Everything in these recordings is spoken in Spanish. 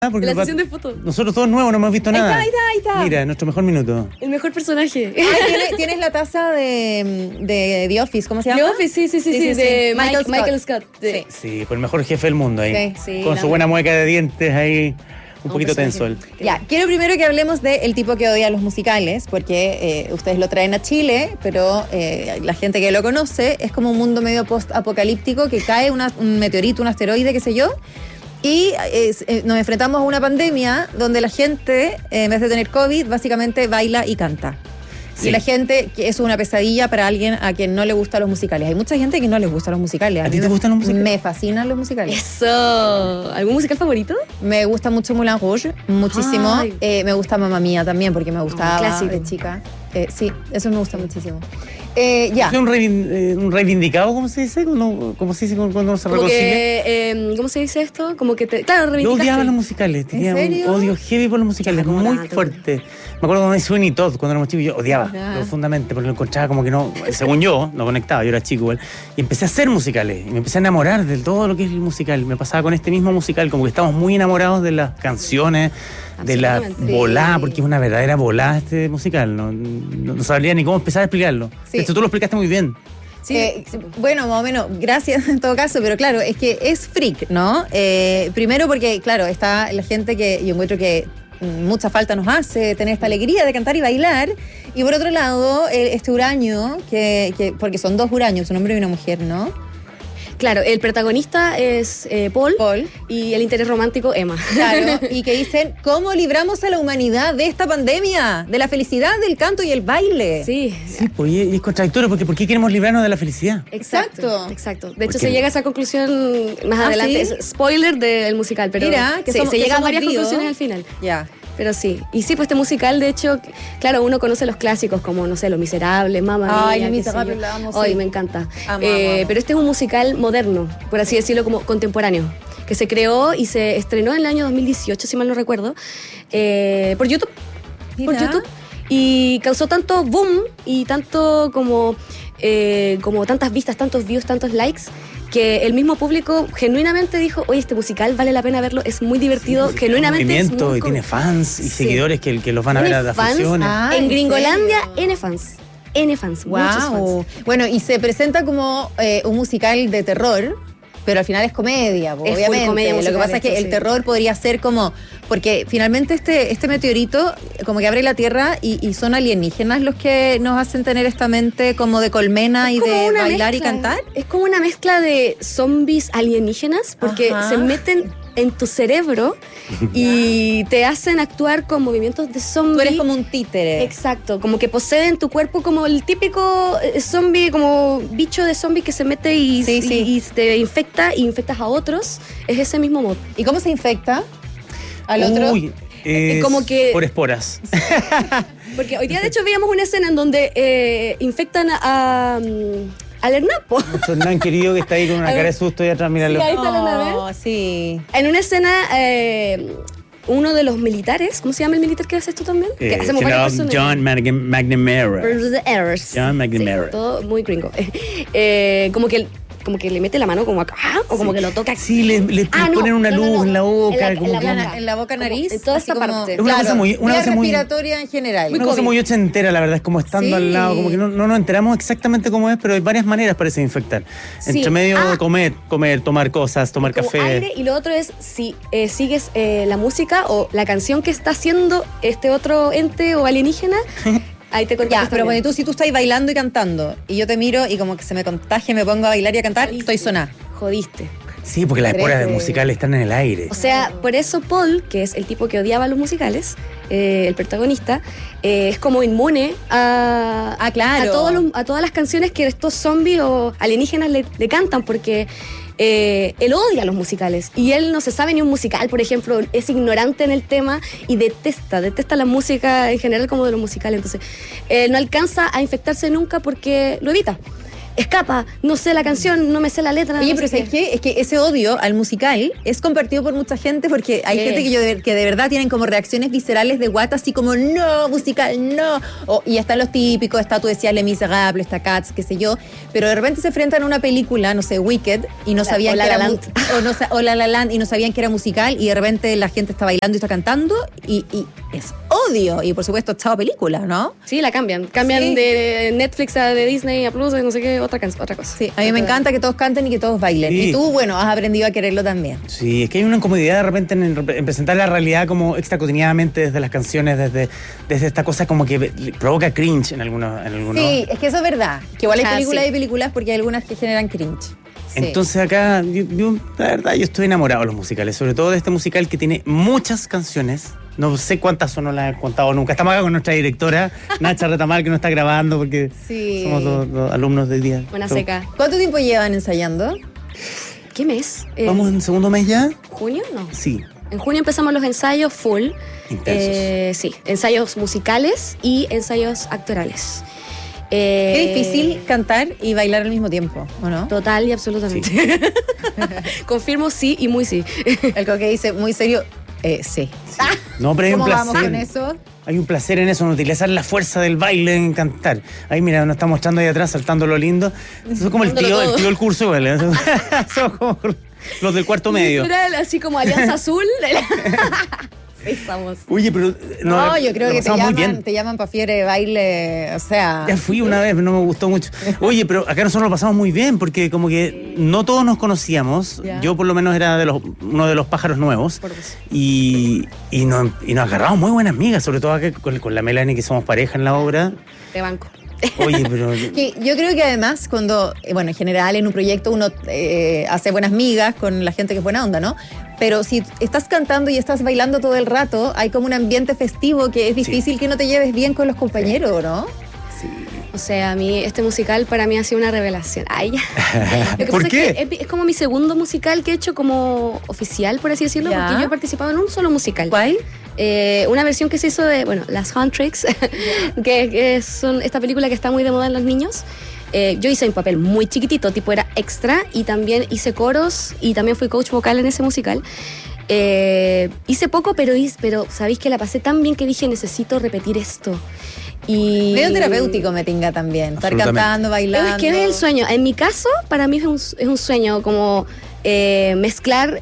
Porque la sesión de fotos. Nosotros todos nuevos no hemos visto nada. Ahí está. Mira, nuestro mejor minuto. El mejor personaje. Tienes la taza de The Office, ¿cómo se llama? The Office, sí, de Michael Scott. Sí, por el mejor jefe del mundo ahí. Sí, con su buena mueca de dientes ahí. Un poquito tenso él. Ya, quiero primero que hablemos del tipo que odia los musicales, porque ustedes lo traen a Chile, pero la gente que lo conoce es como un mundo medio post-apocalíptico que cae un meteorito, un asteroide, qué sé yo, y nos enfrentamos a una pandemia donde la gente, en vez de tener COVID, básicamente baila y canta. Sí. Y la gente, que eso es una pesadilla para alguien a quien no le gustan los musicales. Hay mucha gente que no les gustan los musicales. ¿A ti te gustan los musicales? Me fascinan los musicales. Eso. ¿Algún musical favorito? Me gusta mucho Moulin Rouge, muchísimo. Me gusta Mamma Mía también, porque me gustaba de chica. Sí, eso me gusta muchísimo. Ya. ¿Es un reivindicado, cómo se dice? ¿Cómo se dice cuando se reconcilia? ¿Cómo se dice esto? Como que claro, Yo reivindicaste. odiaba los musicales. Tenía un odio heavy por los musicales, muy fuerte. Me acuerdo cuando hice Sweeney Todd, cuando éramos chicos, yo odiaba profundamente, porque lo encontraba como que no, según yo, no conectaba, yo era chico igual. Y empecé a hacer musicales, y me empecé a enamorar de todo lo que es el musical. Me pasaba con este mismo musical, como que estamos muy enamorados de las canciones, de la volada, porque es una verdadera volada este musical. No sabría ni cómo empezar a explicarlo. Sí. Esto tú lo explicaste muy bien. Sí. Bueno, más o menos, gracias en todo caso, pero claro, es que es freak, ¿no? Primero porque, claro, está la gente que yo encuentro que mucha falta nos hace tener esta alegría de cantar y bailar, y por otro lado, este huraño, que porque son dos huraños, un hombre y una mujer, ¿no? Claro, el protagonista es Paul y el interés romántico Emma. Claro, y que dicen, ¿cómo libramos a la humanidad de esta pandemia? De la felicidad, del canto y el baile. Sí, pues y es contradictorio, porque ¿por qué queremos librarnos de la felicidad? Exacto. De hecho, se llega a esa conclusión más adelante. ¿sí? Es spoiler del musical, pero mira, que se llega a varias conclusiones al final. Ya. Pero sí. Y sí, pues este musical, de hecho, claro, uno conoce los clásicos como, no sé, Los Miserables, Mamma Mía. Ay, Los Miserables, la amo, sí. Ay, me encanta. Amo. Pero este es un musical moderno, por así decirlo, como contemporáneo, que se creó y se estrenó en el año 2018, si mal no recuerdo, por YouTube. Mira. Por YouTube. Y causó tanto boom y tanto como tantas vistas, tantos views, tantos likes, que el mismo público genuinamente dijo, oye, este musical vale la pena verlo, es muy divertido, sí, genuinamente es muy y tiene fans y seguidores que los van a ver a las funciones. En Gringolandia, N fans, muchos fans. Bueno, y se presenta como un musical de terror, pero al final es comedia, es obviamente. Comedia lo que pasa es que el terror podría ser como, porque finalmente este meteorito como que abre la Tierra y son alienígenas los que nos hacen tener esta mente como de colmena y de bailar y cantar. Es como una mezcla de zombies alienígenas, porque se meten en tu cerebro y te hacen actuar con movimientos de zombie. Tú eres como un títere. Exacto, como que poseen tu cuerpo como el típico zombie, como bicho de zombie que se mete y te infecta y infectas a otros. Es ese mismo modo. ¿Y cómo se infecta al otro? Como que por esporas. Porque hoy día de hecho veíamos una escena en donde infectan al Hernapo. Nuestro Hernán querido que está ahí con una cara de susto y atrás, míralo. Sí, ahí está la sí. En una escena, uno de los militares, ¿cómo se llama el militar que hace esto también? Que hacemos varias personas. John McNamara. John McNamara. Sí, todo muy gringo. Como que le mete la mano como acá, o como que lo toca. Sí, le ponen una luz en la boca. En la boca, nariz. En toda esa parte. Es una cosa muy respiratoria en general. Una cosa muy ochentera, la verdad, es como estando al lado, como que no nos enteramos exactamente cómo es, pero hay varias maneras para infectar. Entre medio de comer, tomar cosas, tomar como café. Aire, y lo otro es si sigues la música o la canción que está haciendo este otro ente o alienígena. Ahí te contagias. Ya, pero cuando si tú estás bailando y cantando y yo te miro y como que se me contagia, me pongo a bailar y a cantar, estoy sonada. Jodiste. Sí, porque las esporas musicales están en el aire. O sea, por eso Paul, que es el tipo que odiaba los musicales, el protagonista, es como inmune a todas las canciones que estos zombies o alienígenas le cantan, porque él odia los musicales y él no se sabe ni un musical, por ejemplo, es ignorante en el tema y detesta la música en general como de los musicales, entonces no alcanza a infectarse nunca porque lo evita. escapa, no sé la canción, no me sé la letra. Oye, no pero sé ¿sabes qué? Es que ese odio al musical es compartido por mucha gente porque hay gente que de verdad tienen como reacciones viscerales de guata, así como, no, musical, no. Y están los típicos, tú decías Les Miserables, está Cats, qué sé yo, pero de repente se enfrentan a una película, no sé, Wicked, y no sabían que era o La La Land, y no sabían que era musical, y de repente la gente está bailando y está cantando, y es odio, y por supuesto, chao película, ¿no? Sí, la cambian de Netflix a de Disney a Plus, no sé qué, otra cosa. Sí, a mí me encanta que todos canten y que todos bailen. Sí. Y tú, bueno, has aprendido a quererlo también. Sí, es que hay una incomodidad de repente en presentar la realidad como extra cotidianamente desde las canciones, desde esta cosa como que provoca cringe en algunos. Sí, es que eso es verdad. Que igual hay películas y películas porque hay algunas que generan cringe. Sí. Entonces acá, yo, la verdad, yo estoy enamorado de los musicales, sobre todo de este musical que tiene muchas canciones. No sé cuántas son, no las he contado nunca. Estamos acá con nuestra directora, Nacha Retamal, que nos está grabando porque somos dos alumnos del día. Buena seca. ¿Cuánto tiempo llevan ensayando? ¿Qué mes? ¿Vamos en segundo mes ya? ¿Junio? No. Sí. En junio empezamos los ensayos full. Intensos. Sí, ensayos musicales y ensayos actorales. Qué difícil cantar y bailar al mismo tiempo, ¿o no? Total y absolutamente. Sí. Confirmo sí y muy sí. El que dice muy serio, sí. No, pero hay un placer. ¿Cómo vamos con eso? Hay un placer en eso, en utilizar la fuerza del baile en cantar. Ahí, mira, nos está mostrando ahí atrás, saltando lo lindo. Eso es como el tío del curso, ¿vale? Somos como los del cuarto medio. Literal, así como Alianza Azul. Estamos. Oye, pero... No, yo creo que te llaman para fiebre de baile, o sea... Ya fui una vez, no me gustó mucho. Oye, pero acá nosotros lo pasamos muy bien, porque como que no todos nos conocíamos. Ya. Yo por lo menos era uno de los pájaros nuevos. Y nos agarramos muy buenas amigas, sobre todo acá con la Melanie, que somos pareja en la obra. De banco. Oye, pero... Yo creo que además cuando, bueno, en general en un proyecto uno hace buenas migas con la gente que es buena onda, ¿no? Pero si estás cantando y estás bailando todo el rato, hay como un ambiente festivo que es difícil que no te lleves bien con los compañeros, ¿no? Sí. O sea, a mí este musical para mí ha sido una revelación. Ay, ya. ¿Por qué? Es como mi segundo musical que he hecho como oficial, por así decirlo, porque yo he participado en un solo musical. ¿Cuál? Una versión que se hizo de, las Huntrix, que son esta película que está muy de moda en los niños. Yo hice un papel muy chiquitito, tipo era extra, y también hice coros y también fui coach vocal en ese musical. Hice poco, pero sabéis que la pasé tan bien que dije, necesito repetir esto. Y medio terapéutico me tinga también, estar cantando, bailando. Es que es el sueño. En mi caso, para mí es un sueño como mezclar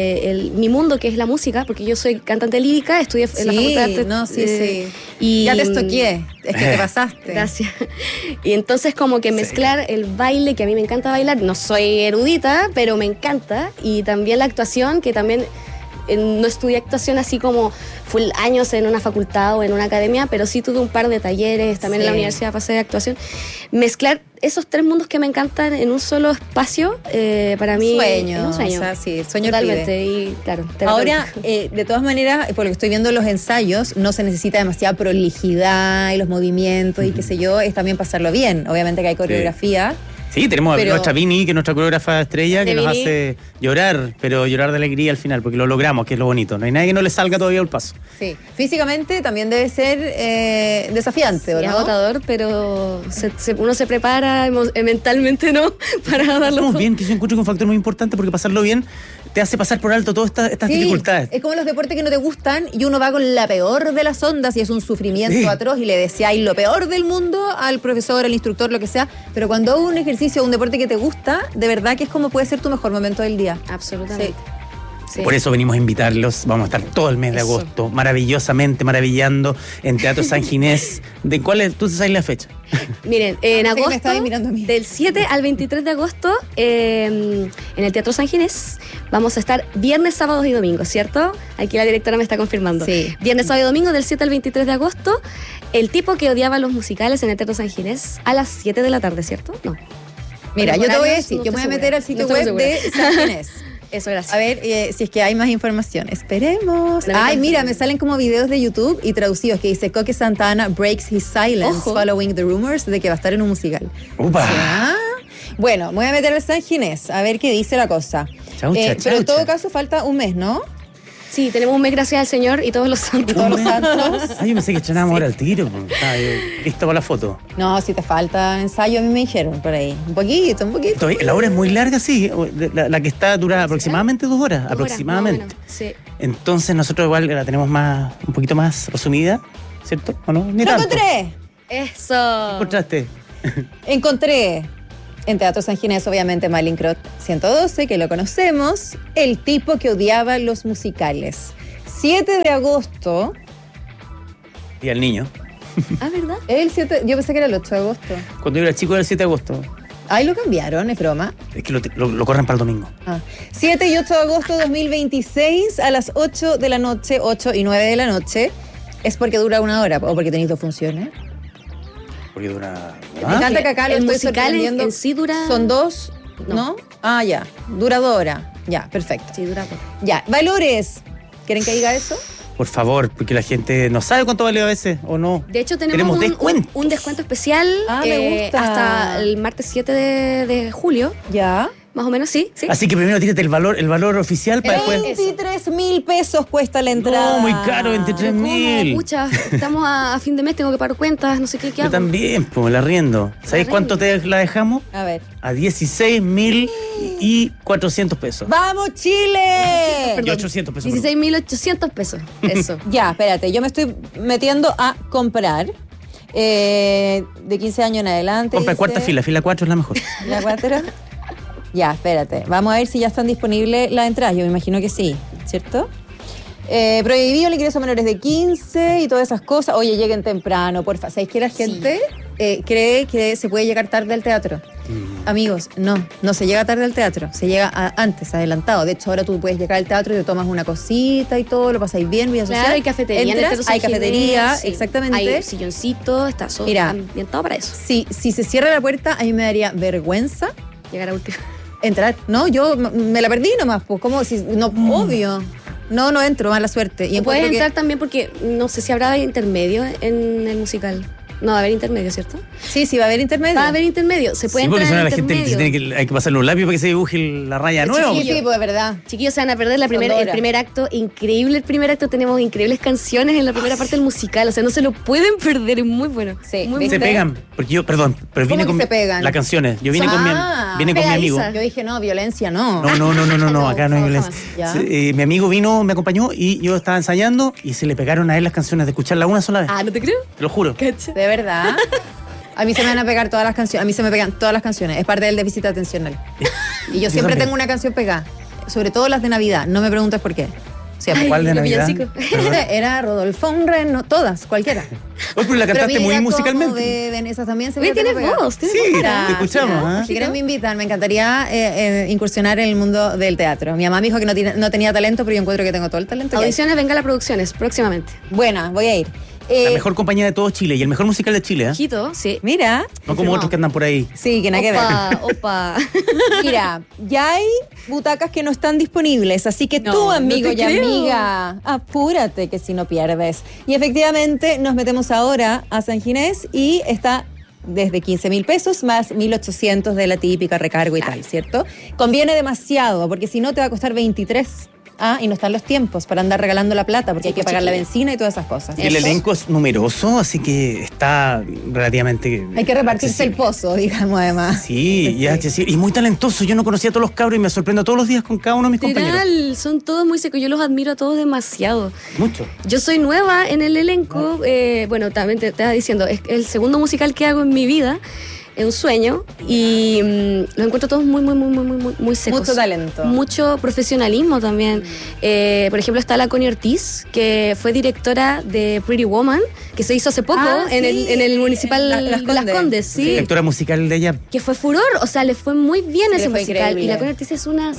mi mundo, que es la música, porque yo soy cantante lírica, estudié en la Facultad de Artes. Sí. Y ya te estoqué, es que te pasaste. Gracias. Y entonces como que mezclar el baile, que a mí me encanta bailar, no soy erudita, pero me encanta, y también la actuación, que también no estudié actuación así como full años en una facultad o en una academia, pero sí tuve un par de talleres, también en la universidad pasé de actuación. Mezclar esos tres mundos que me encantan en un solo espacio, para mí es un sueño. O sea, sí, sueño totalmente. Y claro, ahora, de todas maneras, por lo que estoy viendo en los ensayos, no se necesita demasiada prolijidad y los movimientos y qué sé yo, es también pasarlo bien. Obviamente que hay coreografía. Sí, tenemos a nuestra Vini, que es nuestra coreógrafa estrella, que nos hace llorar, pero llorar de alegría al final, porque lo logramos, que es lo bonito. No hay nadie que no le salga todavía el paso. Sí, físicamente también debe ser desafiante, ¿o no? Es agotador, pero uno se prepara mentalmente, ¿no? Para darlo todo. Pasamos bien, que yo encuentro que es un factor muy importante, porque pasarlo bien te hace pasar por alto todas estas dificultades. Es como los deportes que no te gustan y uno va con la peor de las ondas y es un sufrimiento atroz y le deseáis lo peor del mundo al profesor, al instructor, lo que sea, pero cuando un ejercicio, un deporte que te gusta, de verdad que es como puede ser tu mejor momento del día. Absolutamente. Sí. Por eso venimos a invitarlos. Vamos a estar todo el mes de agosto, maravillosamente maravillando en Teatro San Ginés. ¿De cuál es? ¿Tú sabes la fecha? Miren, en agosto, del 7 al 23 de agosto, en el Teatro San Ginés, vamos a estar viernes, sábados y domingos, ¿cierto? Aquí la directora me está confirmando. Sí. Viernes, sábado y domingo, del 7 al 23 de agosto, El tipo que odiaba los musicales en el Teatro San Ginés, a las 7 de la tarde, ¿cierto? No. Mira, yo te voy a decir, yo me voy a meter al sitio web de San Ginés. Eso, gracias. A ver si es que hay más información. Esperemos. Ay, mira, me salen como videos de YouTube y traducidos que dice Coque Santana breaks his silence following the rumors de que va a estar en un musical. ¡Upa! ¿Ah? Bueno, me voy a meter al San Ginés a ver qué dice la cosa. Pero en todo caso falta un mes, ¿no? Sí, tenemos un mes gracias al Señor y todos los santos. Todos los santos. Ay, yo pensé que estrenábamos ahora al tiro. Listo para la foto. No, si te falta ensayo, a mí me dijeron por ahí. Un poquito. La hora es muy larga, sí. La que está dura aproximadamente 2 horas. Aproximadamente. Sí. Entonces nosotros igual la tenemos un poquito más resumida, ¿cierto? ¿O no? Ni ¡Lo tanto. encontré! Eso. ¿Encontraste? Encontré en Teatro San Ginés, obviamente, Malincrot 112, que lo conocemos, el tipo que odiaba los musicales. 7 de agosto. Y al niño. Ah, ¿verdad? El 7, yo pensé que era el 8 de agosto. Cuando yo era chico era el 7 de agosto. Ahí lo cambiaron, es broma. Es que lo corren para el domingo. 7 y 8 de agosto 2026 a las 8 de la noche, 8 y 9 de la noche. ¿Es porque dura 1 hora o porque tenéis 2 funciones? Porque dura... Me encanta que acá lo el estoy musical sorprendiendo. en sí dura... Son 2, ¿no? Ah, ya. Dura 2 horas. Ya, perfecto. Sí, dura 2. Ya, valores. ¿Quieren que diga eso? Por favor, porque la gente no sabe cuánto vale a veces o no. De hecho, tenemos descuento. un descuento especial me gusta. hasta el martes 7 de julio. Ya. Más o menos, sí. Así que primero tírate el valor oficial para después... 23.000 pesos cuesta la entrada. No, muy caro, 23.000. Pucha, estamos a fin de mes, tengo que pagar cuentas, no sé qué Yo hago. también, pues, la arriendo. ¿Sabéis cuánto la dejamos? A ver. A 16.400 pesos. ¡Vamos, Chile! Y 800 pesos. 16.800 pesos. Eso. Ya, espérate, yo me estoy metiendo a comprar. De 15 años en adelante. Compra cuarta fila 4 es la mejor. ¿La 4? Ya, espérate. Vamos a ver si ya están disponibles las entradas. Yo me imagino que sí, ¿cierto? Prohibido el ingreso a menores de 15 y todas esas cosas. Oye, lleguen temprano, porfa. ¿Sabéis que la gente cree que se puede llegar tarde al teatro? Amigos, no se llega tarde al teatro. Se llega antes, adelantado. De hecho, ahora tú puedes llegar al teatro y te tomas una cosita y todo, lo pasáis bien, vida social. Claro, hay cafetería. Entras, hay cafetería, exactamente. Hay silloncito, está todo ambientado para eso. Si se cierra la puerta, a mí me daría vergüenza llegar a última. Entrar. No, yo me la perdí nomás, pues, como si, no, obvio. No entro, mala suerte. Y puedes entrar también porque no sé si habrá intermedio en el musical. No va a haber intermedio, ¿cierto? Sí, va a haber intermedio. Va a haber intermedio. Se puede entrar en la gente hay que pasarle un lápiz para que se dibuje la raya nueva. Sí, pues, de verdad. Chiquillos, se van a perder el primer acto. Increíble el primer acto. Tenemos increíbles canciones en la primera parte del musical. O sea, no se lo pueden perder. Es muy bueno. Sí. Muy se pegan. Porque yo, perdón, pero vine con... se pegan? Las canciones. Yo vine con mi amigo. Yo dije, no, violencia no. No, acá no hay violencia. Mi amigo vino, me acompañó y yo estaba ensayando y se le pegaron a él las canciones de escucharla una sola vez. Ah, ¿no te creo? Te lo juro. ¿Cacha? ¿De verdad? A mí se me van a pegar todas las canciones. A mí se me pegan todas las canciones. Es parte del déficit atencional. Y yo siempre tengo una canción pegada. Sobre todo las de Navidad. No me preguntes por qué. Ay, ¿cuál de Navidad? Era Rodolfo Unren, no, todas, cualquiera. Oye, pero la cantaste muy musicalmente. De esas también se me tienes voz, sí, te escuchamos. Si quieren me invitan, me encantaría incursionar en el mundo del teatro. Mi mamá me dijo que no tenía talento, pero yo encuentro que tengo todo el talento. Audiciones, venga a las producciones, próximamente. Buena, voy a ir. La mejor compañía de todo Chile y el mejor musical de Chile. Ojito, sí. Mira. No como otros que andan por ahí. Sí, que nada que ver. Opa. Mira, ya hay butacas que no están disponibles, así que tú, amigo y amiga, apúrate que si no pierdes. Y efectivamente nos metemos ahora a San Ginés y está desde 15.000 pesos más 1.800 de la típica recargo y tal, ¿cierto? Conviene demasiado, porque si no te va a costar 23. Y no están los tiempos para andar regalando la plata porque hay que pagar la benzina y todas esas cosas. Y el elenco es numeroso, así que está relativamente... Hay que repartirse el pozo, digamos, además. Sí, y muy talentoso. Yo no conocía a todos los cabros y me sorprendo todos los días con cada uno de mis compañeros. Son todos muy secos. Yo los admiro a todos demasiado. Mucho. Yo soy nueva en el elenco. Bueno, también te estaba diciendo, es el segundo musical que hago en mi vida. Es un sueño y los encuentro todos muy secos. Mucho talento. Mucho profesionalismo también. Por ejemplo, está la Connie Ortiz, que fue directora de Pretty Woman, que se hizo hace poco en el municipal de Las Condes. Sí. Directora musical de ella. Que fue furor, o sea, le fue muy bien ese musical. Increíble. Y la Connie Ortiz es una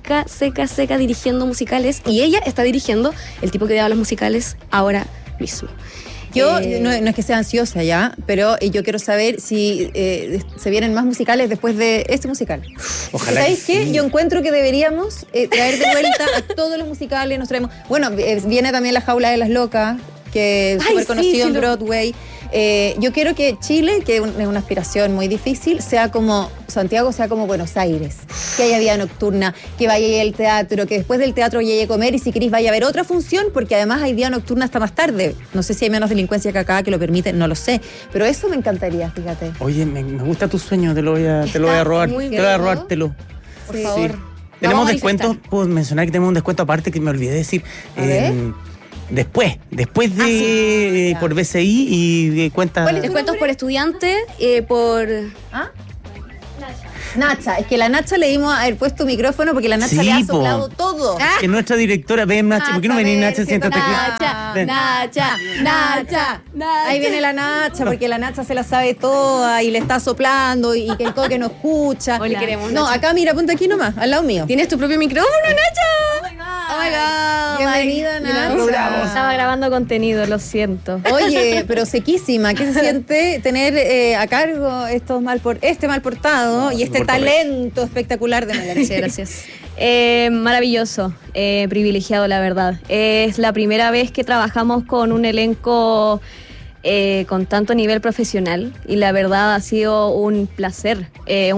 seca dirigiendo musicales. Y ella está dirigiendo El tipo que daba los musicales ahora mismo. Yo no es que sea ansiosa ya, pero yo quiero saber si se vienen más musicales después de este musical. Ojalá. ¿Sabéis qué? Sí. Yo encuentro que deberíamos traer de vuelta a todos los musicales. Nos traemos. Bueno, viene también La Jaula de las Locas, que es súper conocido en Broadway. Yo quiero que Chile, que es una aspiración muy difícil, sea como Santiago, sea como Buenos Aires, que haya vida nocturna, que vaya al teatro, que después del teatro vaya a comer y si queréis vaya a ver otra función, porque además hay vida nocturna hasta más tarde. No sé si hay menos delincuencia que acá que lo permite, no lo sé, pero eso me encantaría, fíjate. Oye, me gusta tu sueño, te lo voy a robar, te lo voy a robártelo. Por favor. Tenemos descuentos, puedo mencionar que tenemos un descuento aparte que me olvidé de decir. Después de por BCI y de cuentas. Descuentos por estudiante, por... Nacha, es que la Nacha le dimos haber puesto micrófono porque la Nacha le ha soplado todo. Que nuestra directora, ven Nacha, ¿por qué no venís Nacha? Siéntate aquí. Nacha. Ahí viene la Nacha, porque la Nacha se la sabe toda y le está soplando y que el coque no escucha. Hoy le queremos, no, Nacha. Acá mira, ponte aquí nomás, al lado mío. ¿Tienes tu propio micrófono, Nacha? Oh my God. Bienvenida, Nacha. Estaba grabando contenido, lo siento. Oye, pero sequísima, ¿qué se siente tener a cargo este mal portado y este talento espectacular de Melanie? Gracias. Maravilloso, privilegiado, la verdad. Es la primera vez que trabajamos con un elenco con tanto nivel profesional y la verdad ha sido un placer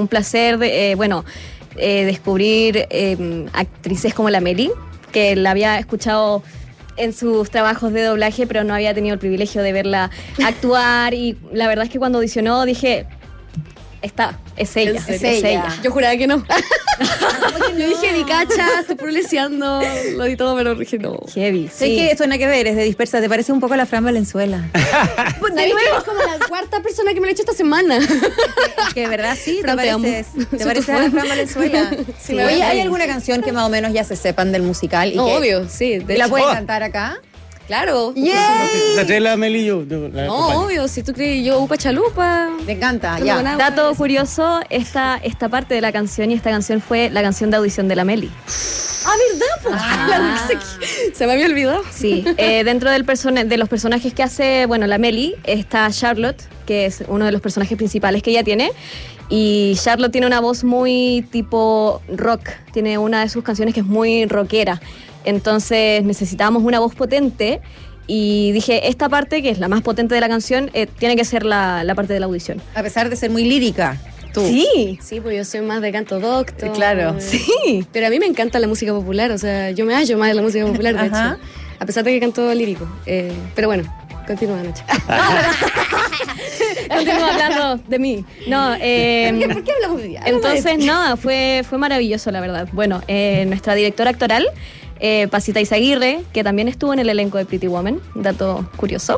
descubrir actrices como la Meli, que la había escuchado en sus trabajos de doblaje, pero no había tenido el privilegio de verla actuar y la verdad es que cuando audicionó dije, es ella. Yo juraba que no. Yo dije, ni cacha, estoy proleseando, lo di todo, pero dije, no. Heavy, Sé que esto no hay que ver, es de Dispersa, te parece un poco a la Fran Valenzuela. Pues, de nuevo, es como la cuarta persona que me lo ha hecho esta semana. Que de verdad sí, Fran, te pareces a la Fran Valenzuela. Sí, oye, ¿hay alguna canción que más o menos ya se sepan del musical? Y No, que obvio, sí. De ¿La hecho. pueden cantar acá? Claro. La trae la Meli y yo. No, obvio, si tú crees yo upa chalupa. Me encanta, Solo ya. con agua. Dato curioso, esta parte de la canción y esta canción fue la canción de audición de la Meli. ¿Verdad? Se me había olvidado. Sí, dentro de los personajes que hace, la Meli, está Charlotte, que es uno de los personajes principales que ella tiene. Y Charlotte tiene una voz muy tipo rock, tiene una de sus canciones que es muy rockera. Entonces necesitábamos una voz potente y dije, esta parte, que es la más potente de la canción, tiene que ser la parte de la audición. A pesar de ser muy lírica. Tú. Sí. Sí, pues yo soy más de canto docto. Claro. Sí. Pero a mí me encanta la música popular, o sea, yo me hallo más de la música popular, de Ajá. hecho. A pesar de que canto lírico. Pero bueno, continúa, Nacha. Continúo hablando de mí. No, ¿Por qué hablamos de ella? entonces, nada, fue maravilloso, la verdad. Bueno, nuestra directora actoral, Pasita Izaguirre, que también estuvo en el elenco de Pretty Woman, dato curioso.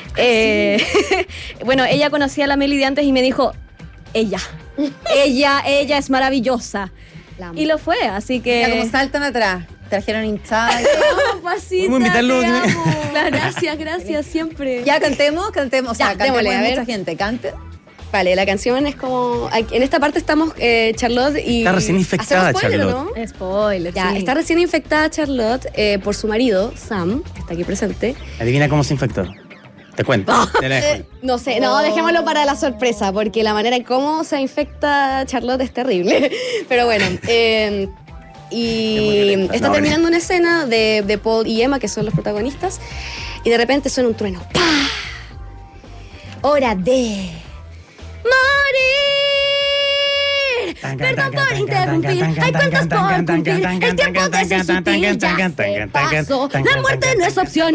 Bueno, ella conocía a la Meli de antes y me dijo, ella es maravillosa. Y lo fue, así que... Ya como saltan atrás. Trajeron hinchada. Pasita, Vamos a invitarlo. te amo. Gracias, siempre. Ya cantemos. O sea, Ya, cantemos, démosle, a ver. mucha gente. Cante. Vale, la canción es como... En esta parte estamos Charlotte y... Está recién infectada, ¿Hacemos spoiler, Charlotte. ¿no? Spoiler, Ya, sí. está recién infectada Charlotte por su marido, Sam, que está aquí presente. Adivina cómo se infectó. Te cuento. Te la dejo. No sé, no, dejémoslo para la sorpresa, porque la manera en cómo se infecta Charlotte es terrible. Pero bueno, y está No, terminando una escena de Paul y Emma, que son los protagonistas, y de repente suena un trueno. ¡Pah! Hora de morir. Perdón por interrumpir. Hay cuentas por cumplir. El tiempo de sustituir ya se pasó. La muerte no es opción.